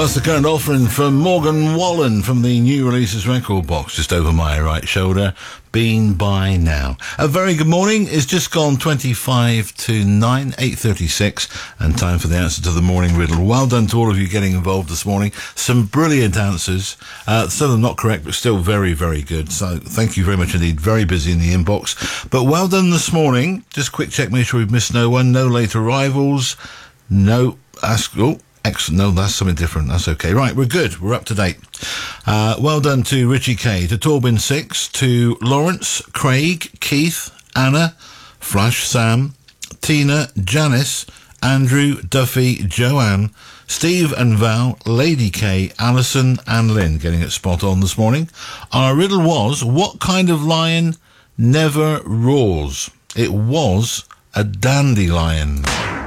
That's the current offering from Morgan Wallen from the new releases record box just over my right shoulder. Been by now. A very good morning. It's just gone 25 to 9, 8:36, and time for the answer to the morning riddle. Well done to all of you getting involved this morning. Some brilliant answers. Some of them not correct, but still very, very good. So thank you very much indeed. Very busy in the inbox. But well done this morning. Just quick check, make sure we've missed no one. No late arrivals. No ask. Oh. Excellent. No, that's something different. That's okay. Right, we're good. We're up to date. Well done to Richie K, to Torbin 6, to Lawrence, Craig, Keith, Anna, Flash Sam, Tina, Janice, Andrew, Duffy, Joanne, Steve and Val, Lady K, Alison and Lynn getting it spot on this morning. Our riddle was, what kind of lion never roars? It was a dandelion.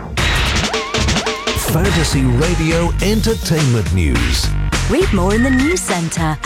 Fantasy Radio Entertainment News. Read more in the News Centre at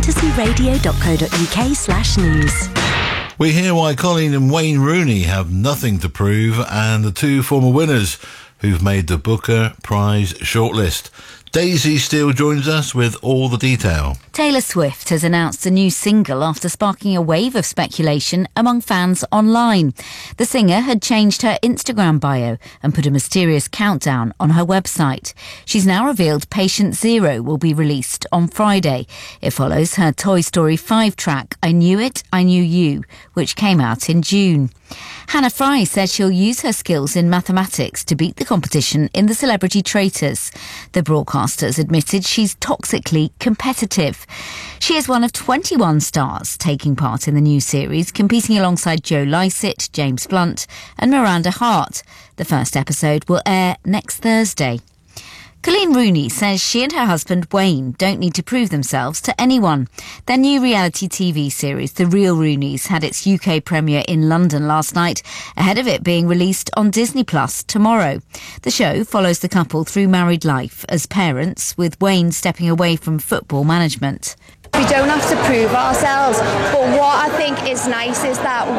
fantasyradio.co.uk/news. We hear why Colleen and Wayne Rooney have nothing to prove, and the two former winners who've made the Booker Prize shortlist. Daisy Steele joins us with all the detail. Taylor Swift has announced a new single after sparking a wave of speculation among fans online. The singer had changed her Instagram bio and put a mysterious countdown on her website. She's now revealed Patient Zero will be released on Friday. It follows her Toy Story 5 track, I Knew It, I Knew You, which came out in June. Hannah Fry says she'll use her skills in mathematics to beat the competition in The Celebrity Traitors. The broadcaster's admitted she's toxically competitive. She is one of 21 stars taking part in the new series, competing alongside Joe Lycett, James Blunt and Miranda Hart. The first episode will air next Thursday. Colleen Rooney says she and her husband Wayne don't need to prove themselves to anyone. Their new reality TV series, The Real Rooneys, had its UK premiere in London last night, ahead of it being released on Disney Plus tomorrow. The show follows the couple through married life as parents, with Wayne stepping away from football management. We don't have to prove ourselves, but what I think is nice is that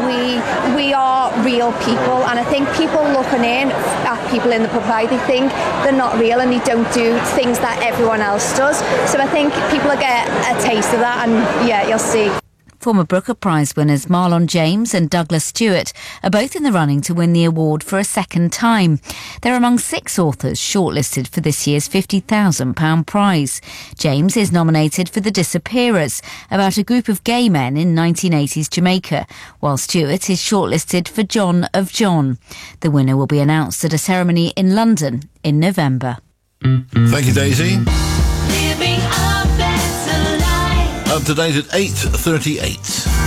we are real people, and I think people looking in at people in the pub, they think they're not real and they don't do things that everyone else does. So I think people will get a taste of that, and yeah, you'll see. Former Booker Prize winners Marlon James and Douglas Stewart are both in the running to win the award for a second time. They're among 6 authors shortlisted for this year's £50,000 prize. James is nominated for The Disappearers, about a group of gay men in 1980s Jamaica, while Stewart is shortlisted for John of John. The winner will be announced at a ceremony in London in November. Thank you, Daisy. Up to date at 8:38.